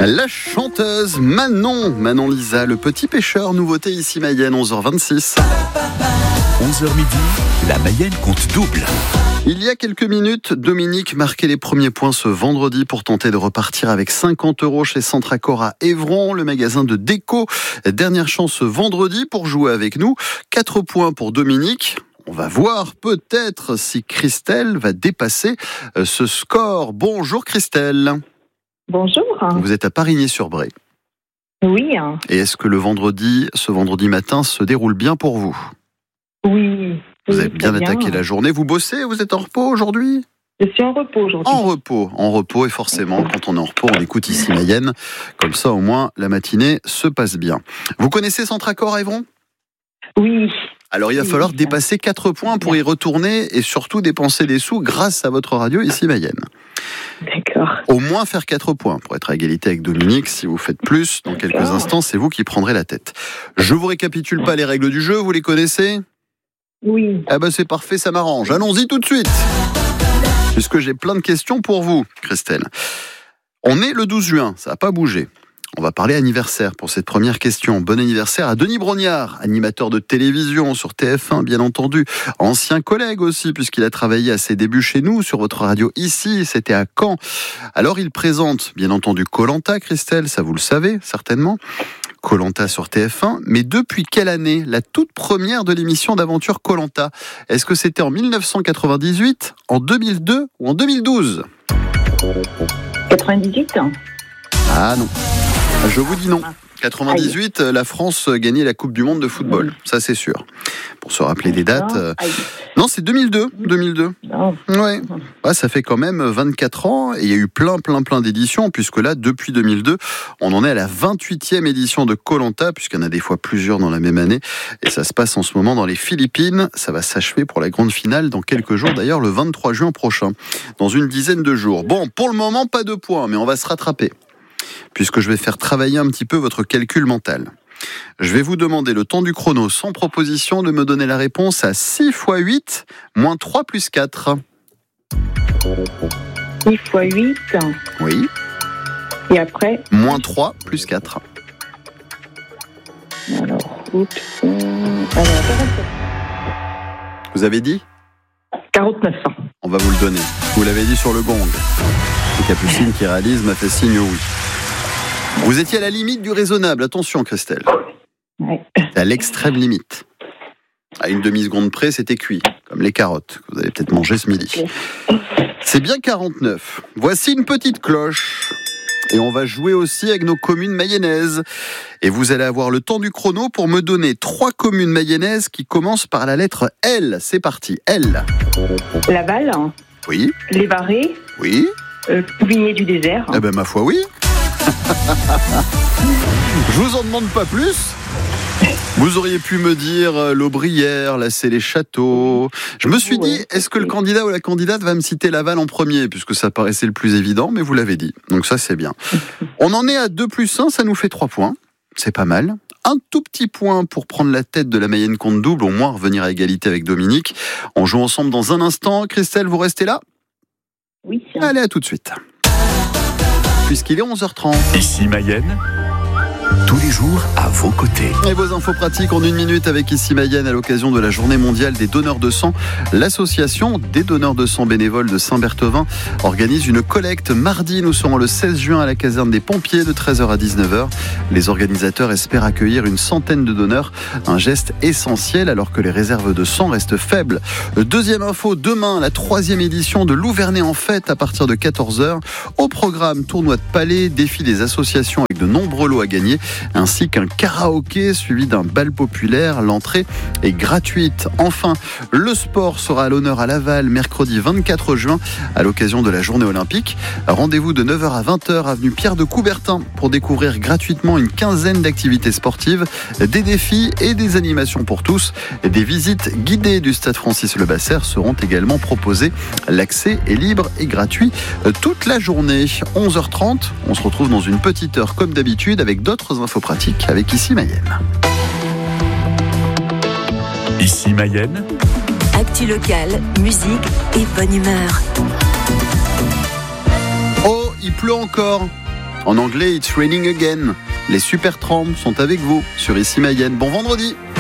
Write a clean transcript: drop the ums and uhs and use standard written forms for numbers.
La chanteuse Manon Lisa, le petit pêcheur, nouveauté ici Mayenne, 11h26. 11h midi, la Mayenne compte double. Il y a quelques minutes, Dominique marquait les premiers points ce vendredi pour tenter de repartir avec 50 € chez Centracor à Évron, le magasin de déco. Dernière chance ce vendredi pour jouer avec nous. 4 points pour Dominique. On va voir peut-être si Christelle va dépasser ce score. Bonjour Christelle. Bonjour. Vous êtes à Parigny-sur-Bray. Oui. Et est-ce que ce vendredi matin, se déroule bien pour vous ? Oui. Vous avez bien attaqué la journée. Vous bossez ? Vous êtes en repos aujourd'hui ? Je suis en repos aujourd'hui. En repos. Et forcément, quand on est en repos, on écoute ici Mayenne. Comme ça, au moins, la matinée se passe bien. Vous connaissez Centracor à Évron ? Oui. Alors, il va falloir dépasser 4 points pour y retourner et surtout dépenser des sous grâce à votre radio ici Mayenne. D'accord. Au moins faire 4 points pour être à égalité avec Dominique. Si vous faites plus, dans quelques instants, c'est vous qui prendrez la tête. Je vous récapitule pas les règles du jeu, vous les connaissez ? Oui. Ah ben c'est parfait, ça m'arrange. Allons-y tout de suite. Puisque j'ai plein de questions pour vous, Christelle. On est le 12 juin, ça n'a pas bougé. On va parler anniversaire pour cette première question. Bon anniversaire à Denis Brognard, animateur de télévision sur TF1, bien entendu. Ancien collègue aussi, puisqu'il a travaillé à ses débuts chez nous, sur votre radio ici, c'était à Caen. Alors il présente, bien entendu, Koh-Lanta, Christelle, ça vous le savez, certainement. Koh-Lanta sur TF1, mais depuis quelle année la toute première de l'émission d'aventure Koh-Lanta ? Est-ce que c'était en 1998, en 2002 ou en 2012 ? 98 ? Ah non. Je vous dis non. 98, la France gagnait la Coupe du Monde de football. Ça, c'est sûr. Pour se rappeler des dates. Non, c'est 2002. Ouais. Ça fait quand même 24 ans. Et il y a eu plein d'éditions. Puisque là, depuis 2002, on en est à la 28e édition de Koh-Lanta. Puisqu'il y en a des fois plusieurs dans la même année. Et ça se passe en ce moment dans les Philippines. Ça va s'achever pour la grande finale dans quelques jours. D'ailleurs, le 23 juin prochain. Dans une dizaine de jours. Bon, pour le moment, pas de points. Mais on va se rattraper. Puisque je vais faire travailler un petit peu votre calcul mental. Je vais vous demander le temps du chrono sans proposition de me donner la réponse à 6 x 8 moins 3 plus 4. 6 x 8. Oui. Et après moins 3 plus 4. Alors, Vous avez dit 49. On va vous le donner. Vous l'avez dit sur le gong. Et Capucine qui réalise m'a fait signe oui. Vous étiez à la limite du raisonnable. Attention, Christelle. Ouais. À l'extrême limite. À une demi-seconde près, c'était cuit. Comme les carottes que vous allez peut-être manger ce midi. C'est bien 49. Voici une petite cloche. Et on va jouer aussi avec nos communes mayennaises. Et vous allez avoir le temps du chrono pour me donner 3 communes mayennaises qui commencent par la lettre L. C'est parti. L. Laval. Oui. Les Varés. Oui. Pouvigné du désert. Eh ben ma foi oui. Je vous en demande pas plus. Vous auriez pu me dire l'Aubrière, là c'est les châteaux. Je me suis dit, est-ce que le candidat ou la candidate va me citer Laval en premier, puisque ça paraissait le plus évident, mais vous l'avez dit. Donc ça c'est bien. On en est à 2 plus 1, ça nous fait 3 points. C'est pas mal. Un tout petit point pour prendre la tête de la Mayenne compte double, au moins revenir à égalité avec Dominique. On joue ensemble dans un instant. Christelle, vous restez là ? Oui. Allez, à tout de suite. Puisqu'il est 11h30. Ici Mayenne, tous les jours à vos côtés. Et vos infos pratiques en 1 minute avec Ici Mayenne à l'occasion de la journée mondiale des donneurs de sang. L'association des donneurs de sang bénévoles de Saint-Berthevin organise une collecte mardi. Nous serons le 16 juin à la caserne des pompiers de 13h à 19h. Les organisateurs espèrent accueillir une centaine de donneurs. Un geste essentiel alors que les réserves de sang restent faibles. Deuxième info, demain, la 3e édition de l'Ouvernay en fête à partir de 14h. Au programme, tournoi de palais, défi des associations avec de nombreux lots à gagner, ainsi qu'un karaoké suivi d'un bal populaire. L'entrée est gratuite. Enfin, le sport sera à l'honneur à Laval mercredi 24 juin à l'occasion de la journée olympique. Rendez-vous de 9h à 20h avenue Pierre de Coubertin pour découvrir gratuitement une quinzaine d'activités sportives, des défis et des animations pour tous. Des visites guidées du stade Francis-Le-Basser seront également proposées. L'accès est libre et gratuit toute la journée. 11h30, on se retrouve dans une petite heure comme d'habitude avec d'autres infos pratiques avec Ici Mayenne. Ici Mayenne. Actu locale, musique et bonne humeur. Oh, il pleut encore. En anglais, It's Raining Again. Les Supertramp sont avec vous sur Ici Mayenne. Bon vendredi.